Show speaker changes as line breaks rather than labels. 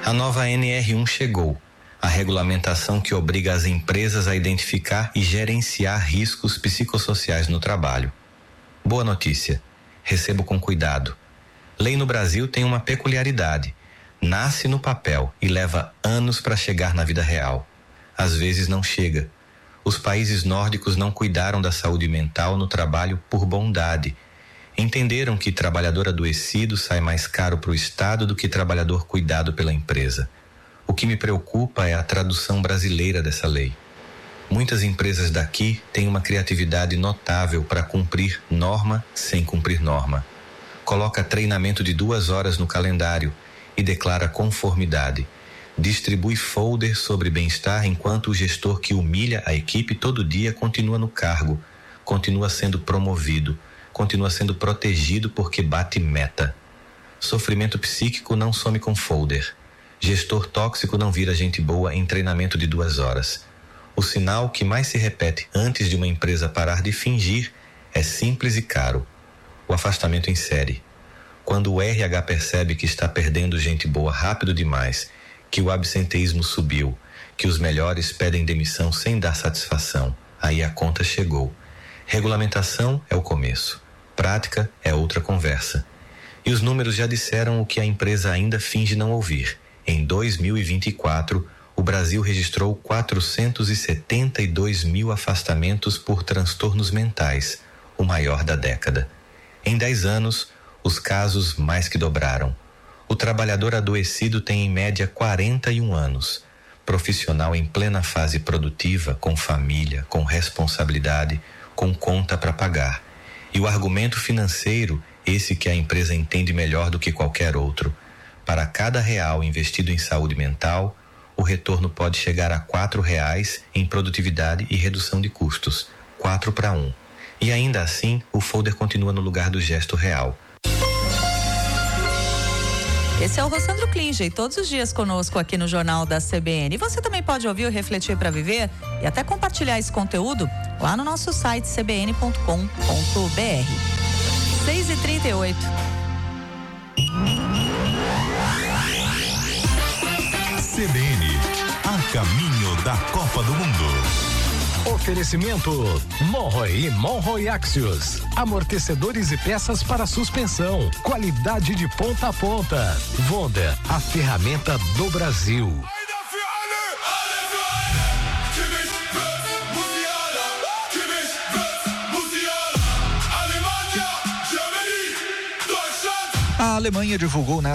A nova NR1 chegou, a regulamentação que obriga as empresas a identificar e gerenciar riscos psicossociais no trabalho. Boa notícia, recebo com cuidado. Lei no Brasil tem uma peculiaridade, nasce no papel e leva anos para chegar na vida real. Às vezes não chega. Os países nórdicos não cuidaram da saúde mental no trabalho por bondade. Entenderam que trabalhador adoecido sai mais caro para o Estado do que trabalhador cuidado pela empresa. O que me preocupa é a tradução brasileira dessa lei. Muitas empresas daqui têm uma criatividade notável para cumprir norma sem cumprir norma. Coloca treinamento de 2 horas no calendário e declara conformidade. Distribui folder sobre bem-estar enquanto o gestor que humilha a equipe todo dia continua no cargo, continua sendo promovido, continua sendo protegido porque bate meta. Sofrimento psíquico não some com folder. Gestor tóxico não vira gente boa em treinamento de 2 horas. O sinal que mais se repete antes de uma empresa parar de fingir é simples e caro. O afastamento em série. Quando o RH percebe que está perdendo gente boa rápido demais, que o absenteísmo subiu, que os melhores pedem demissão sem dar satisfação, aí a conta chegou. Regulamentação é o começo. Prática é outra conversa. E os números já disseram o que a empresa ainda finge não ouvir. Em 2024, o Brasil registrou 472 mil afastamentos por transtornos mentais, o maior da década. Em 10 anos, os casos mais que dobraram. O trabalhador adoecido tem em média 41 anos. Profissional em plena fase produtiva, com família, com responsabilidade, com conta para pagar. E o argumento financeiro, esse que a empresa entende melhor do que qualquer outro. Para cada R$1 investido em saúde mental, o retorno pode chegar a R$4 em produtividade e redução de custos, 4-1. E ainda assim, o folder continua no lugar do gesto real.
Esse é o Rossandro Klinger, todos os dias conosco aqui no Jornal da CBN. E você também pode ouvir o Refletir para Viver e até compartilhar esse conteúdo lá no nosso site cbn.com.br. 6h38.
CBN, a caminho da Copa do Mundo.
Oferecimento Monroe e Monroe Axios. Amortecedores e peças para suspensão. Qualidade de ponta a ponta. Vonda, a ferramenta do Brasil.
A Alemanha divulgou